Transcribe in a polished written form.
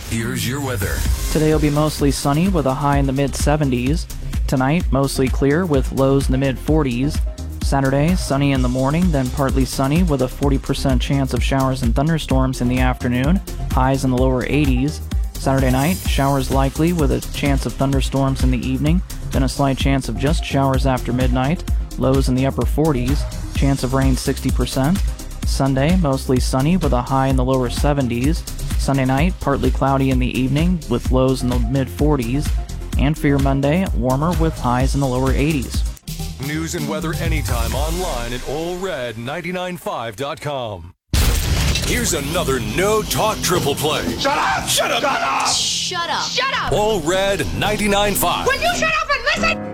Here's your weather. Today will be mostly sunny with a high in the mid-70s. Tonight, mostly clear with lows in the mid-40s. Saturday, sunny in the morning, then partly sunny with a 40% chance of showers and thunderstorms in the afternoon, highs in the lower 80s. Saturday night, showers likely with a chance of thunderstorms in the evening, then a slight chance of just showers after midnight, lows in the upper 40s, chance of rain 60%. Sunday, mostly sunny with a high in the lower 70s. Sunday night, partly cloudy in the evening with lows in the mid-40s. And for your Monday, warmer with highs in the lower 80s. News and weather anytime online at allred995.com. Here's another No Talk Triple Play. Shut up! Shut up! Shut up! Shut up! Shut up! All Red 99.5. Will you shut up and listen?